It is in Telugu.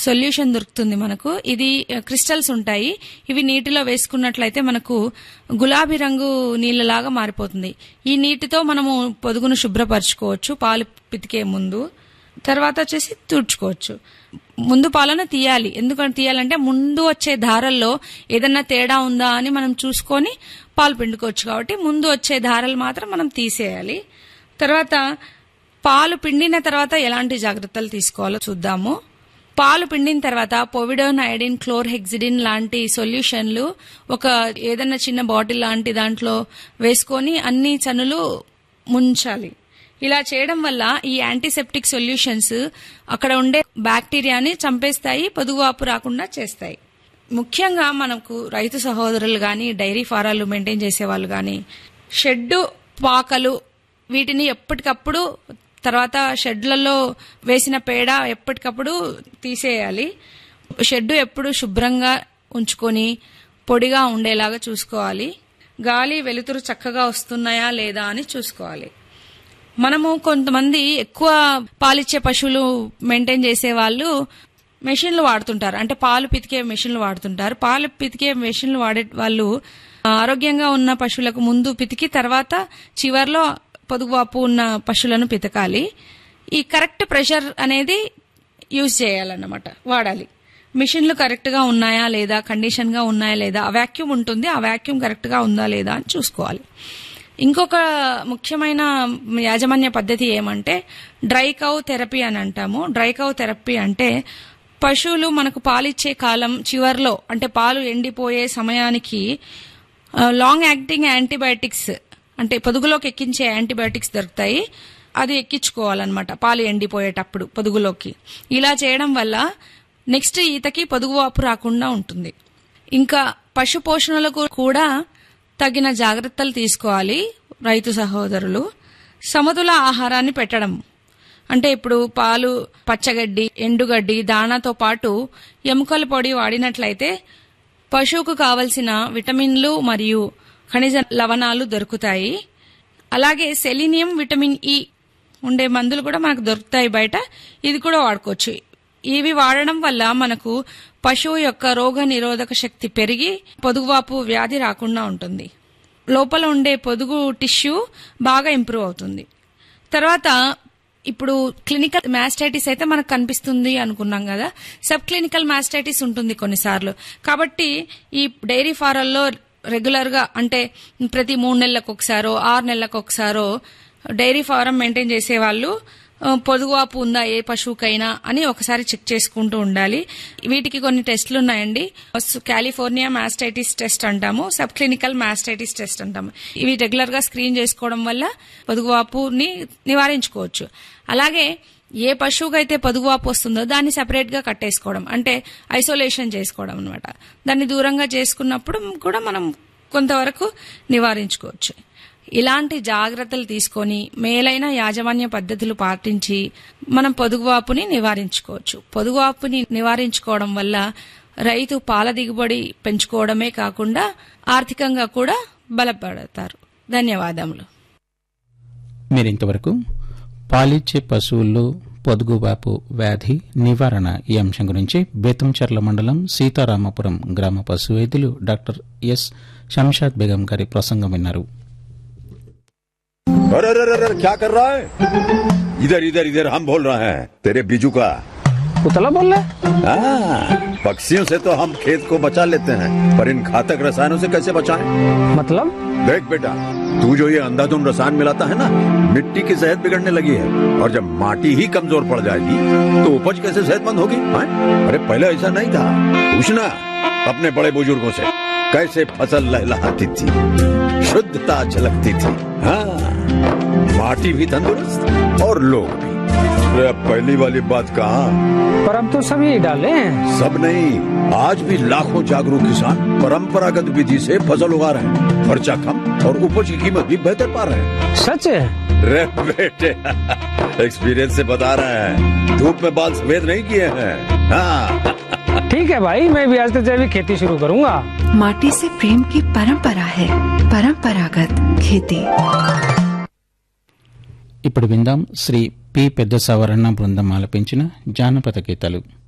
సొల్యూషన్ దొరుకుతుంది మనకు. ఇది క్రిస్టల్స్ ఉంటాయి. ఇవి నీటిలో వేసుకున్నట్లయితే మనకు గులాబీ రంగు నీళ్ళలాగా మారిపోతుంది. ఈ నీటితో మనము పొదుగును శుభ్రపరచుకోవచ్చు పాలు పితికే ముందు. తర్వాత వచ్చేసి తుడుచుకోవచ్చు. ముందు పాలను తీయాలి. ఎందుకంటే తీయాలంటే ముందు వచ్చే ధారల్లో ఏదన్నా తేడా ఉందా అని మనం చూసుకొని పాలు పిండుకోవచ్చు. కాబట్టి ముందు వచ్చే ధారలు మాత్రం మనం తీసేయాలి. తర్వాత పాలు పిండిన తర్వాత ఎలాంటి జాగ్రత్తలు తీసుకోవాలో చూద్దాము. పాలు పిండిన తర్వాత పొవిడోన్, ఐడిన్, క్లోర్హెక్సిడిన్ లాంటి సొల్యూషన్లు ఒక ఏదన్నా చిన్న బాటిల్ లాంటి దాంట్లో వేసుకొని అన్ని చనులు ముంచాలి. ఇలా చేయడం వల్ల ఈ యాంటీసెప్టిక్ సొల్యూషన్స్ అక్కడ ఉండే బ్యాక్టీరియాని చంపేస్తాయి, పొదుగువాపు రాకుండా చేస్తాయి. ముఖ్యంగా మనకు రైతు సహోదరులు గాని, డైరీ ఫారాలు మెయింటైన్ చేసే వాళ్ళు గాని షెడ్డు పాకలు వీటిని ఎప్పటికప్పుడు, తర్వాత షెడ్లలో వేసిన పేడ ఎప్పటికప్పుడు తీసేయాలి. షెడ్డు ఎప్పుడు శుభ్రంగా ఉంచుకొని పొడిగా ఉండేలాగా చూసుకోవాలి. గాలి వెలుతురు చక్కగా వస్తున్నాయా లేదా అని చూసుకోవాలి. మనము కొంతమంది ఎక్కువ పాలిచ్చే పశువులు మెయింటైన్ చేసే వాళ్ళు మెషిన్లు వాడుతుంటారు. అంటే పాలు పితికే మెషిన్లు వాడుతుంటారు. పాలు పితికే మెషిన్లు వాడే వాళ్ళు ఆరోగ్యంగా ఉన్న పశువులకు ముందు పితికి తర్వాత చివర్లో పొదుగువాపు ఉన్న పశువులను పితకాలి. ఈ కరెక్ట్ ప్రెషర్ అనేది యూజ్ చేయాలన్నమాట, వాడాలి. మిషన్లు కరెక్ట్ గా ఉన్నాయా లేదా, కండిషన్ గా ఉన్నాయా లేదా, ఆ వ్యాక్యూమ్ ఉంటుంది, ఆ వ్యాక్యూమ్ కరెక్ట్ గా ఉందా లేదా అని చూసుకోవాలి. ఇంకొక ముఖ్యమైన యాజమాన్య పద్ధతి ఏమంటే డ్రై కౌ థెరపీ అని అంటాము. డ్రై కౌ థెరపీ అంటే పశువులు మనకు పాలిచ్చే కాలం చివర్లో, అంటే పాలు ఎండిపోయే సమయానికి లాంగ్ యాక్టింగ్ యాంటీబయాటిక్స్, అంటే పొదుగులోకి ఎక్కించే యాంటీబయాటిక్స్ దొరుకుతాయి. అది ఎక్కించుకోవాలన్నమాట పాలు ఎండిపోయేటప్పుడు పొదుగులోకి. ఇలా చేయడం వల్ల నెక్స్ట్ ఈతకి పొదుగువాపు రాకుండా ఉంటుంది. ఇంకా పశు పోషణలకు కూడా తగిన జాగ్రత్తలు తీసుకోవాలి రైతు సహోదరులు. సమతుల ఆహారాన్ని పెట్టడం అంటే ఇప్పుడు పాలు, పచ్చగడ్డి, ఎండుగడ్డి, దానాతో పాటు ఎముకల పొడి వాడినట్లయితే పశువుకు కావలసిన విటమిన్లు మరియు ఖనిజ లవణాలు దొరుకుతాయి. అలాగే సెలీనియం, విటమిన్ ఇ ఉండే మందులు కూడా మనకు దొరుకుతాయి బయట. ఇది కూడా వాడుకోవచ్చు. ఇవి వాడడం వల్ల మనకు పశువు యొక్క రోగ నిరోధక శక్తి పెరిగి పొదుగువాపు వ్యాధి రాకుండా ఉంటుంది. లోపల ఉండే పొదుగు టిష్యూ బాగా ఇంప్రూవ్ అవుతుంది. తర్వాత ఇప్పుడు క్లినికల్ మాస్టైటిస్ అయితే మనకు కనిపిస్తుంది అనుకున్నాం కదా, సబ్ క్లినికల్ మాస్టైటిస్ ఉంటుంది కొన్నిసార్లు. కాబట్టి ఈ డైరీ ఫారాల్లో రెగ్యులర్ గా, అంటే ప్రతి 3 నెలలకు ఒకసారో 6 నెలలకు ఒకసారో డైరీ ఫారం మెయింటైన్ చేసే వాళ్ళు పొదుగువాపు ఉందా ఏ పశువుకైనా అని ఒకసారి చెక్ చేసుకుంటూ ఉండాలి. వీటికి కొన్ని టెస్టులు ఉన్నాయండి. కాలిఫోర్నియా మాస్టైటిస్ టెస్ట్ అంటాము, సబ్ క్లినికల్ మాస్టైటిస్ టెస్ట్ అంటాము. ఇవి రెగ్యులర్ గా స్క్రీన్ చేసుకోవడం వల్ల పొదుగువాపుని నివారించుకోవచ్చు. అలాగే ఏ పశువుకైతే పొదుగువాపు వస్తుందో దాన్ని సెపరేట్ గా కట్టేసుకోవడం, అంటే ఐసోలేషన్ చేసుకోవడం అన్నమాట. దాన్ని దూరంగా చేసుకున్నప్పుడు కూడా మనం కొంతవరకు నివారించుకోవచ్చు. ఇలాంటి జాగ్రత్తలు తీసుకొని మేలైన యాజమాన్య పద్ధతులు పాటించి మనం పొదుగువాపుని నివారించుకోవచ్చు. పొదుగువాపుని నివారించుకోవడం వల్ల రైతు పాల దిగుబడి పెంచుకోవడమే కాకుండా ఆర్థికంగా కూడా బలపడతారు. ధన్యవాదములు. మీరింతవరకు పాలిచ్చే పశువుల్లో పొదుగువాపు వ్యాధి నివారణ ఈ అంశం గురించి బేతంచెర్ల మండలం సీతారామపురం గ్రామ పశు వైద్యులు డాక్టర్ ఎస్ శంషాద్ బేగం గారి ప్రసంగం విన్నారు. अरे अरे अरे क्या कर रहा है? इधर इधर इधर हम बोल रहे हैं तेरे बीजू का। उतला बोल रहा है? पक्षियों से तो हम खेत को बचा लेते हैं, पर इन घातक रसायनों से कैसे बचाएं? मतलब? देख बेटा, तू जो ये अंधाधुंध रसायन मिलाता है ना, मिट्टी की सेहत बिगड़ने लगी है। और जब माटी ही कमजोर पड़ जाएगी तो उपज कैसे सेहतमंद होगी? अरे पहले ऐसा नहीं था। पूछना अपने बड़े बुजुर्गों से, कैसे फसल लहलहाती थी, शुद्धता झलकती थी। हाँ, माटी भी तंदुरुस्त और लोग भी। पहली वाली बात कहाँ? पर अब तो सभी डाले हैं। सब नहीं, आज भी लाखों जागरूक किसान परंपरागत विधि से फसल उगा रहे हैं। खर्चा कम और उपज की कीमत भी बेहतर पा रहे हैं। सच है? रे बेटे, एक्सपीरियंस से बता रहे हैं, धूप में बाल सफेद नहीं किए हैं। हाँ ठीक है भाई, मैं भी आज से जैविक खेती शुरू करूंगा। माटी से प्रेम की परंपरा है परंपरागत खेती। ఇప్పుడు విందాం శ్రీ పి పెద్ద సవరణ బృందం ఆలపించిన జానపద గీతాలు.